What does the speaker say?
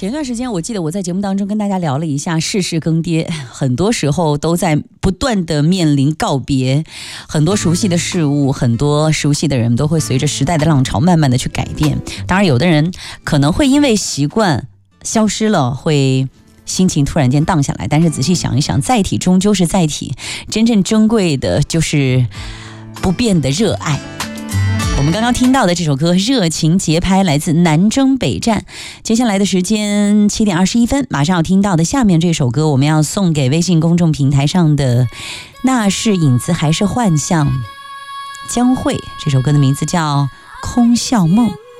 前段时间我记得我在节目当中跟大家聊了一下世事更迭，很多时候都在不断的面临告别，很多熟悉的事物，很多熟悉的人都会随着时代的浪潮慢慢的去改变。当然有的人可能会因为习惯消失了，会心情突然间荡下来，但是仔细想一想，载体终究是载体，真正珍贵的就是不变的热爱。我们刚刚听到的这首歌《热情节拍》来自南征北战。接下来的时间7点21分，马上要听到的下面这首歌，我们要送给微信公众平台上的那是影子还是幻象江蕙，这首歌的名字叫《空笑梦》。